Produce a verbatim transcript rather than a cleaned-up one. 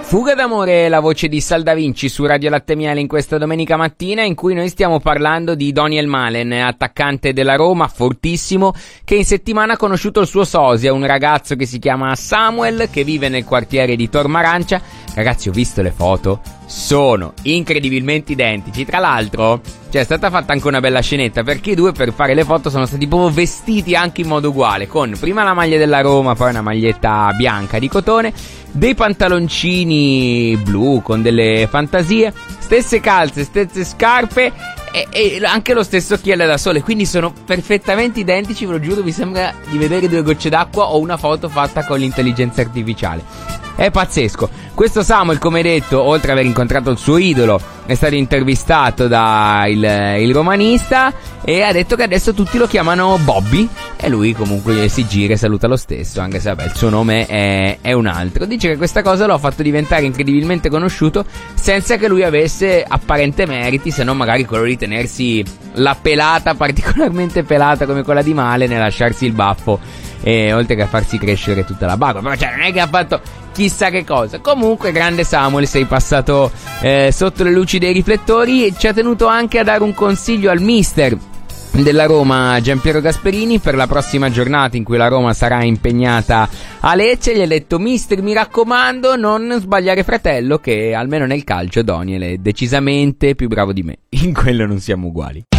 Fuga d'amore è la voce di Sal Da Vinci su Radio Latte Miele in questa domenica mattina, in cui noi stiamo parlando di Daniel Malen, attaccante della Roma, fortissimo, che in settimana ha conosciuto il suo sosia, un ragazzo che si chiama Samuel, che vive nel quartiere di Tormarancia. Ragazzi, ho visto le foto, sono incredibilmente identici. Tra l'altro, cioè, è stata fatta anche una bella scenetta, perché i due per fare le foto sono stati proprio vestiti anche in modo uguale, con prima la maglia della Roma, poi una maglietta bianca di cotone, dei pantaloncini blu con delle fantasie, stesse calze, stesse scarpe e, e anche lo stesso occhiale da sole, quindi sono perfettamente identici. Ve lo giuro, vi sembra di vedere due gocce d'acqua o una foto fatta con l'intelligenza artificiale. È pazzesco. Questo Samuel, come detto, oltre ad aver incontrato il suo idolo, è stato intervistato da il, il romanista e ha detto che adesso tutti lo chiamano Bobby, e lui comunque si gira e saluta lo stesso, anche se vabbè, il suo nome è, è un altro. Dice che questa cosa lo ha fatto diventare incredibilmente conosciuto senza che lui avesse apparente meriti, se non magari quello di tenersi la pelata particolarmente pelata come quella di Malen e lasciarsi il baffo, e oltre che a farsi crescere tutta la barba. Però cioè non è che ha fatto chissà che cosa. Comunque, grande Samuel, sei passato eh, sotto le luci dei riflettori. Ci ha tenuto anche a dare un consiglio al mister della Roma, Giampiero Gasperini, per la prossima giornata in cui la Roma sarà impegnata a Lecce. Gli ha detto: mister, mi raccomando, non sbagliare fratello, che almeno nel calcio Daniel è decisamente più bravo di me, in quello non siamo uguali.